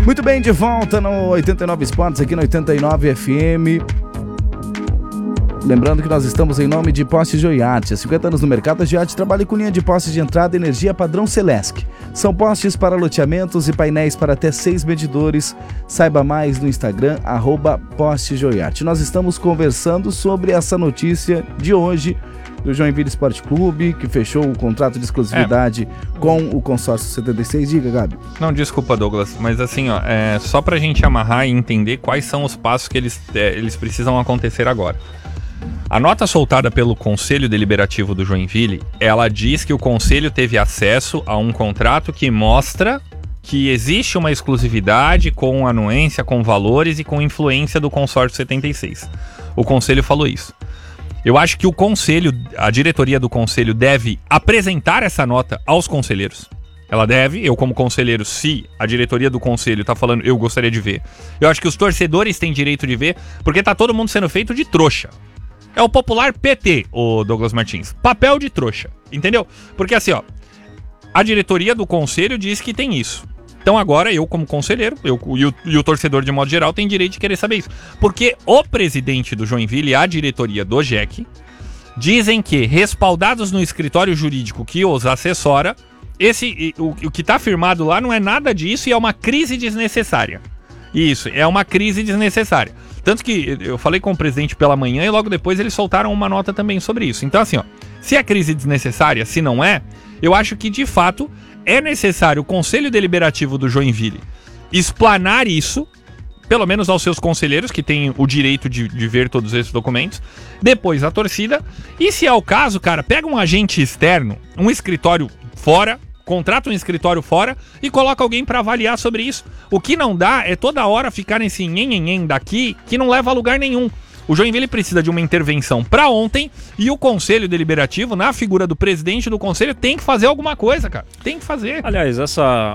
Muito bem, de volta no 89 Esportes, aqui no 89 FM. Lembrando que nós estamos em nome de Postes Joiate. Há 50 anos no mercado, a Joiate trabalha com linha de postes de entrada e energia padrão Celesc. São postes para loteamentos e painéis para até 6 medidores. Saiba mais no Instagram, @Postes Joiate. Nós estamos conversando sobre essa notícia de hoje do Joinville Esporte Clube, que fechou o contrato de exclusividade com o consórcio 76. Diga, Gabi. Não, desculpa, Douglas, mas assim, só pra gente amarrar e entender quais são os passos que eles precisam acontecer agora. A nota soltada pelo Conselho Deliberativo do Joinville, ela diz que o Conselho teve acesso a um contrato que mostra que existe uma exclusividade com anuência, com valores e com influência do consórcio 76. O Conselho falou isso. Eu acho que o Conselho, a diretoria do Conselho deve apresentar essa nota aos conselheiros. Ela deve, eu como conselheiro, se a diretoria do Conselho tá falando, eu gostaria de ver. Eu acho que os torcedores têm direito de ver, porque tá todo mundo sendo feito de trouxa. É o popular PT, o Douglas Martins. Papel de trouxa, entendeu? Porque assim, a diretoria do Conselho diz que tem isso. Então agora eu como conselheiro, e o torcedor de modo geral tem direito de querer saber isso. Porque o presidente do Joinville e a diretoria do JEC dizem que, respaldados no escritório jurídico que os assessora, o que está afirmado lá não é nada disso e é uma crise desnecessária. Isso, é uma crise desnecessária. Tanto que eu falei com o presidente pela manhã e logo depois eles soltaram uma nota também sobre isso. Então assim, se é crise desnecessária, se não é, eu acho que de fato é necessário o Conselho Deliberativo do Joinville explanar isso, pelo menos aos seus conselheiros, que têm o direito de ver todos esses documentos, depois a torcida, e se é o caso, cara, pega um agente externo, um escritório fora, contrata um escritório fora e coloca alguém para avaliar sobre isso. O que não dá é toda hora ficar nesse nhenhenhen daqui, que não leva a lugar nenhum. O Joinville precisa de uma intervenção para ontem e o Conselho Deliberativo, na figura do presidente do Conselho, tem que fazer alguma coisa, cara. Tem que fazer. Aliás, essa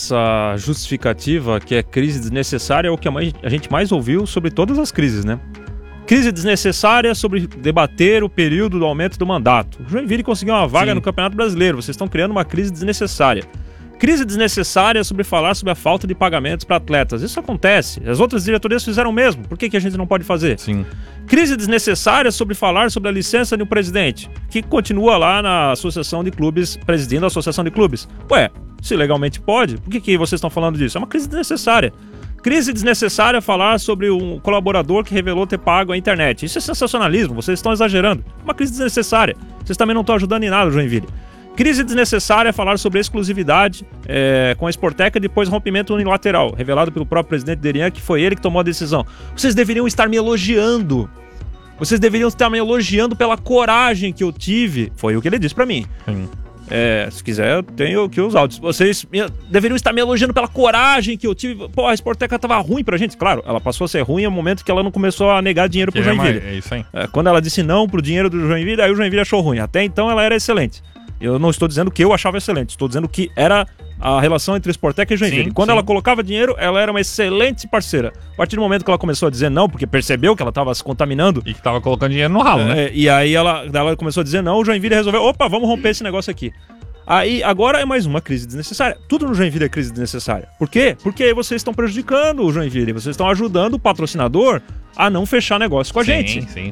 justificativa que é crise desnecessária é o que a gente mais ouviu sobre todas as crises, né? Crise desnecessária sobre debater o período do aumento do mandato. O Joinville conseguiu uma vaga no Campeonato Brasileiro. Vocês estão criando uma crise desnecessária. Crise desnecessária sobre falar sobre a falta de pagamentos para atletas. Isso acontece. As outras diretorias fizeram o mesmo. Por que a gente não pode fazer? Sim. Crise desnecessária sobre falar sobre a licença de um presidente, que continua lá na associação de clubes, presidindo a associação de clubes. Ué, se legalmente pode, por que vocês estão falando disso? É uma crise desnecessária. Crise desnecessária falar sobre um colaborador que revelou ter pago a internet. Isso é sensacionalismo, vocês estão exagerando. Uma crise desnecessária. Vocês também não estão ajudando em nada, Joinville. Crise desnecessária falar sobre exclusividade com a Sportec e depois rompimento unilateral, revelado pelo próprio presidente Derian, que foi ele que tomou a decisão. Vocês deveriam estar me elogiando. Vocês deveriam estar me elogiando pela coragem que eu tive. Foi o que ele disse pra mim. Sim. Se quiser, eu tenho aqui os áudios. Vocês deveriam estar me elogiando pela coragem que eu tive. Pô, a Sportec tava ruim pra gente. Claro, ela passou a ser ruim no momento que ela não começou a negar dinheiro pro Joinville. É isso aí. Quando ela disse não pro dinheiro do Joinville, aí o Joinville achou ruim. Até então ela era excelente. Eu não estou dizendo que eu achava excelente, estou dizendo que era a relação entre Sportec e Joinville. Quando ela colocava dinheiro, ela era uma excelente parceira. A partir do momento que ela começou a dizer não, porque percebeu que ela estava se contaminando... E que estava colocando dinheiro no ralo, né? E aí ela começou a dizer não, o Joinville resolveu, opa, vamos romper esse negócio aqui. Aí, agora é mais uma crise desnecessária. Tudo no Joinville é crise desnecessária. Por quê? Porque aí vocês estão prejudicando o Joinville. Vocês estão ajudando o patrocinador a não fechar negócio com a gente. Sim.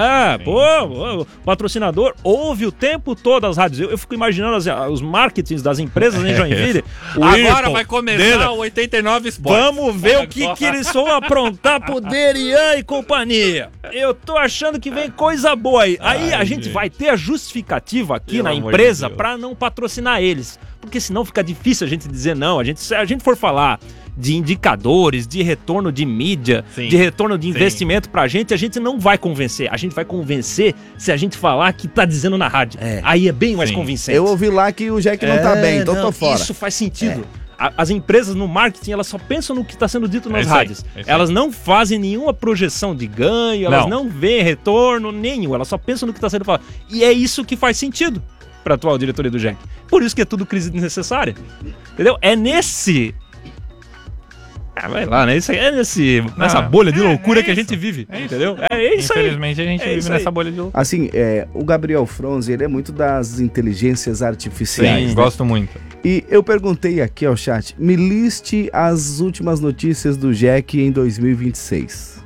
O patrocinador ouve o tempo todo as rádios. Eu fico imaginando os marketings das empresas em Joinville. Agora vai começar o 89 Esportes. Vamos ver o que eles vão aprontar pro Derian e companhia. Eu tô achando que vem coisa boa aí. Aí a gente vai ter a justificativa aqui na empresa pra não patrocinar eles. Porque senão fica difícil a gente dizer não. Se a gente for falar de indicadores, de retorno de mídia, de retorno de investimento pra gente, a gente não vai convencer. A gente vai convencer se a gente falar que tá dizendo na rádio. Aí é bem mais convincente. Eu ouvi lá que o Jack não tá bem, então tô fora. Isso faz sentido. As empresas no marketing, elas só pensam no que está sendo dito nas rádios. Elas não fazem nenhuma projeção de ganho, elas não veem retorno nenhum, elas só pensam no que está sendo falado. E é isso que faz sentido para a atual diretoria do JEC. Por isso que é tudo crise desnecessária. Entendeu? É Vai lá, né? Isso aí é nessa bolha de loucura que a gente vive, entendeu? É isso aí. Infelizmente a gente vive nessa bolha de loucura. Assim, o Gabriel Fronzi, ele é muito das inteligências artificiais. Sim, né? gosto muito. E eu perguntei aqui ao chat, me liste as últimas notícias do Jack em 2026.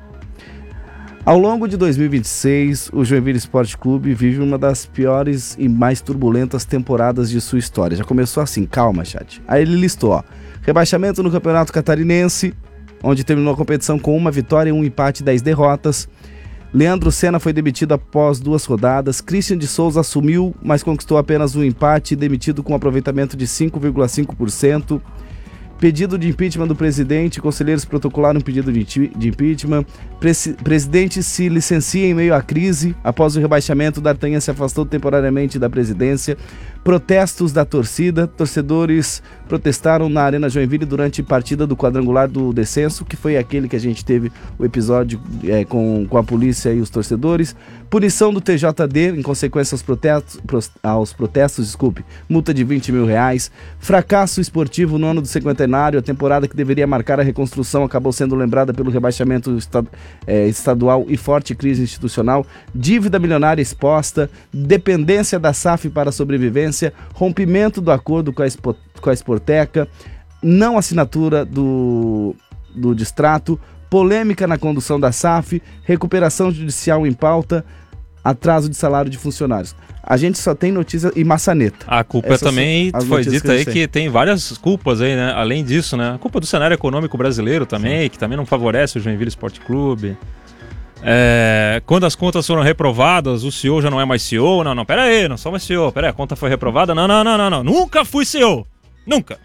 Ao longo de 2026, o Joinville Esporte Clube vive uma das piores e mais turbulentas temporadas de sua história. Já começou assim, calma, chat. Aí ele listou, ó, rebaixamento no Campeonato Catarinense, onde terminou a competição com 1 vitória e 1 empate e 10 derrotas. Leandro Senna foi demitido após 2 rodadas. Christian de Souza assumiu, mas conquistou apenas 1 empate, demitido com aproveitamento de 5,5%. Pedido de impeachment do presidente, conselheiros protocolaram um pedido de impeachment. Presidente se licencia em meio à crise. Após o rebaixamento, D'Artagnan se afastou temporariamente da presidência. Protestos da torcida. Torcedores protestaram na Arena Joinville durante partida do quadrangular do descenso, que foi aquele que a gente teve o episódio com a polícia e os torcedores. Punição do TJD em consequência aos protestos, multa de R$20 mil. Fracasso esportivo no ano do cinquentenário. A temporada que deveria marcar a reconstrução acabou sendo lembrada pelo rebaixamento estadual e forte crise institucional. Dívida milionária exposta, dependência da SAF para a sobrevivência, rompimento do acordo com a Sporteca, não assinatura do distrato, polêmica na condução da SAF, recuperação judicial em pauta, atraso de salário de funcionários. A gente só tem notícia e maçaneta. A culpa também foi dita aí que tem várias culpas aí, né? Além disso, né? A culpa do cenário econômico brasileiro também, sim, que também não favorece o Joinville Esporte Clube. Quando as contas foram reprovadas, o CEO já não é mais CEO. Não, pera aí, não sou mais CEO. Pera aí, a conta foi reprovada. Não. Nunca fui CEO. Nunca.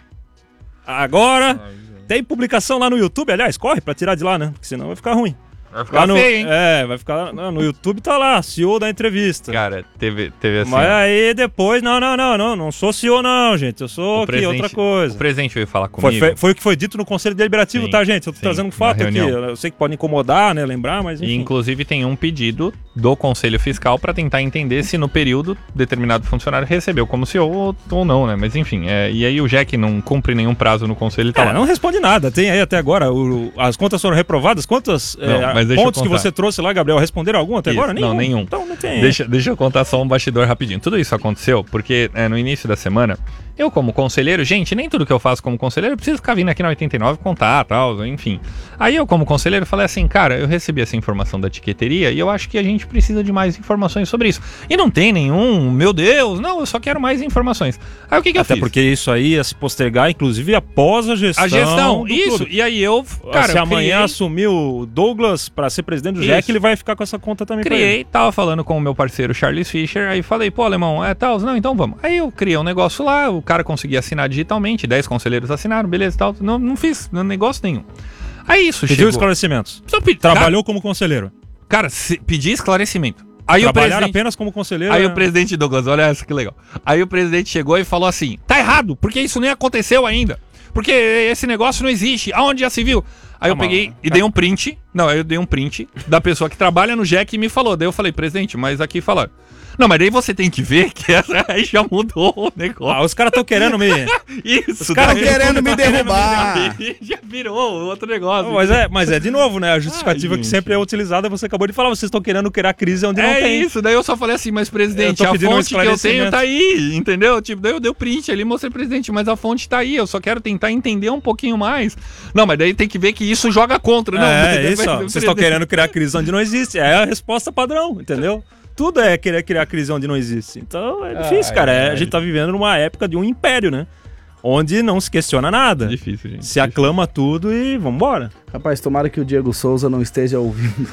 Agora tem publicação lá no YouTube. Aliás, corre pra tirar de lá, né? Porque senão vai ficar ruim. Vai ficar feio, hein? Vai ficar... No YouTube tá lá, CEO da entrevista. Cara, teve assim... Mas aí depois, não sou CEO não, gente. Eu sou aqui, outra coisa. O presidente veio falar comigo. Foi o que foi dito no Conselho Deliberativo, sim, tá, gente? Eu tô trazendo um fato aqui. Eu sei que pode incomodar, né, lembrar, mas enfim. E, inclusive, tem um pedido do Conselho Fiscal pra tentar entender se no período determinado funcionário recebeu como CEO ou não, né? Mas enfim, e aí o Jack não cumpre nenhum prazo no Conselho, tá lá. Não responde nada. Tem aí até agora, as contas foram reprovadas, quantas... pontos que você trouxe lá, Gabriel, responderam algum até agora? Não, nenhum. Então não tem. Deixa eu contar só um bastidor rapidinho. Tudo isso aconteceu porque no início da semana, eu como conselheiro, gente, nem tudo que eu faço como conselheiro eu preciso ficar vindo aqui na 89 contar, tal, enfim. Aí eu como conselheiro falei assim, cara, eu recebi essa informação da etiqueteria e eu acho que a gente precisa de mais informações sobre isso. E não tem nenhum, meu Deus, não, eu só quero mais informações. Aí o que eu fiz? Até porque isso aí ia se postergar, inclusive, após a gestão. Isso. Clube. E aí eu, cara, se amanhã assumir o Douglas pra ser presidente do Jack, ele vai ficar com essa conta também. Tava falando com o meu parceiro Charles Fischer, aí falei, pô, alemão, tal, não, então vamos. Aí eu criei um negócio lá, o cara conseguia assinar digitalmente, 10 conselheiros assinaram, beleza e tal, não fiz negócio nenhum. Aí isso pediu esclarecimentos. Trabalhou como conselheiro. Cara, pedi esclarecimento. Aí trabalhar apenas como conselheiro. Aí o presidente Douglas, olha essa que legal. Aí o presidente chegou e falou assim, tá errado, porque isso nem aconteceu ainda. Porque esse negócio não existe. Aonde já se viu? Aí eu peguei e dei um print. Não, aí eu dei um print da pessoa que trabalha no Jack e me falou. Daí eu falei, presidente, mas aqui falaram. Não, mas daí você tem que ver que aí já mudou o negócio. Os caras estão querendo me... Isso. Os caras querendo me derrubar. Já virou outro negócio. Mas de novo, né? A justificativa que sempre é utilizada, você acabou de falar, vocês estão querendo criar crise onde não tem. É isso, daí eu só falei assim, mas presidente, a fonte que eu tenho tá aí, entendeu? Tipo, daí eu dei o print ali e mostrei, presidente, mas a fonte tá aí, eu só quero tentar entender um pouquinho mais. Não, mas daí tem que ver que isso joga contra. Não, isso, vocês estão querendo criar crise onde não existe. É a resposta padrão, entendeu? Tudo é querer criar crise onde não existe. Então é difícil, cara. A gente tá vivendo numa época de um império, né? Onde não se questiona nada. Difícil, gente. Se aclama tudo e vambora. Rapaz, tomara que o Diego Souza não esteja ouvindo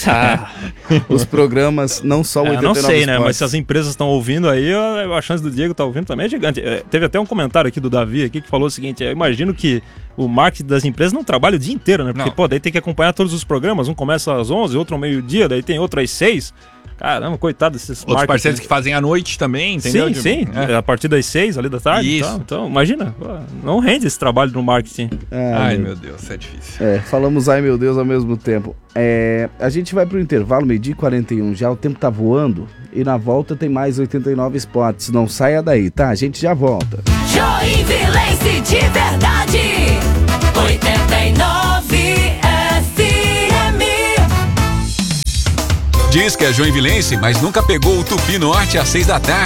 os programas, não só o 89 não sei, Esportes. né? Mas se as empresas estão ouvindo aí, a chance do Diego estar ouvindo também é gigante. Teve até um comentário aqui do Davi aqui que falou o seguinte, eu imagino que o marketing das empresas não trabalha o dia inteiro, né? Porque, daí tem que acompanhar todos os programas. Um começa às 11, outro ao meio-dia, daí tem outro às 6. Caramba, coitado desses outros parceiros que fazem à noite também, entendeu? Sim. A partir das 6 ali da tarde. Isso. Então, imagina, não rende esse trabalho no marketing. Ai, meu Deus, é difícil. Falamos ai, meu Deus, ao mesmo tempo. A gente vai pro intervalo, 12h41 já, o tempo tá voando. E na volta tem mais 89 Esportes. Não saia daí, tá? A gente já volta. Joinvilense de verdade. 89 FM. Diz que é joinvilense, mas nunca pegou o Tupi Norte às 6 da tarde.